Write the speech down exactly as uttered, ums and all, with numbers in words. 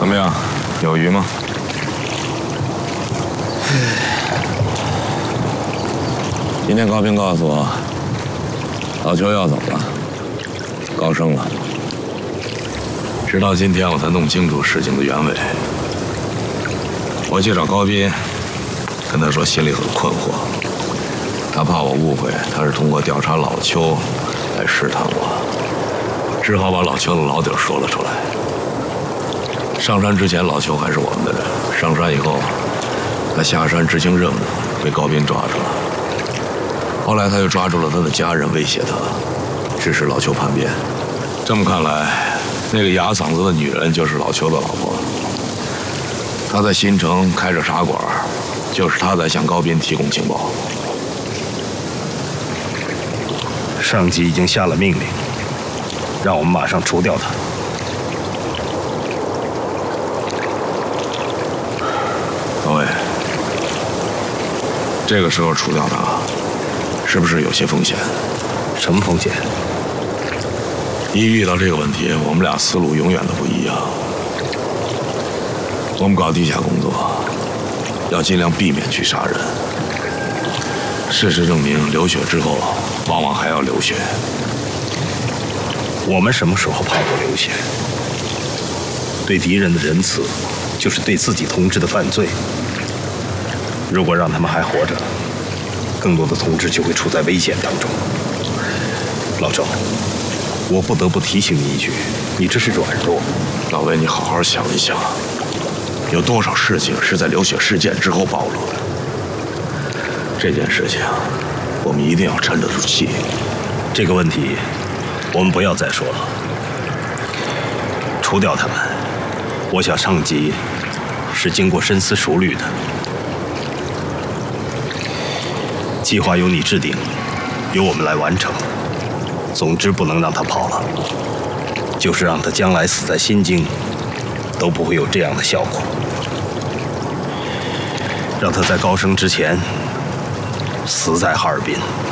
怎么样，有鱼吗？今天高平告诉我，老邱要走了，高升了。直到今天我才弄清楚事情的原委。我去找高斌，跟他说心里很困惑，他怕我误会他是通过调查老邱来试探我，只好把老邱的老底说了出来。上山之前，老邱还是我们的人；上山以后，他下山执行任务，被高斌抓住了。后来他又抓住了他的家人，威胁他，致使老邱叛变。这么看来，那个哑嗓子的女人就是老邱的老婆。他在新城开着茶馆，就是他在向高斌提供情报。 上级已经下了命令，让我们马上除掉他。 各位，这个时候除掉他，是不是有些风险？ 什么风险？ 一遇到这个问题，我们俩思路永远都不一样。我们搞地下工作，要尽量避免去杀人。事实证明，流血之后，往往还要流血。 我们什么时候怕过流血？对敌人的仁慈，就是对自己同志的犯罪。如果让他们还活着，更多的同志就会处在危险当中。老周，我不得不提醒你一句，你这是软弱。 老魏，你好好想一想，有多少事情是在流血事件之后暴露的？这件事情，我们一定要沉得住气。 这个问题，我们不要再说了。除掉他们，我想上级是经过深思熟虑的。计划由你制定，由我们来完成。总之不能让他跑了，就是让他将来死在新京，都不会有这样的效果。让他在高升之前死在哈尔滨。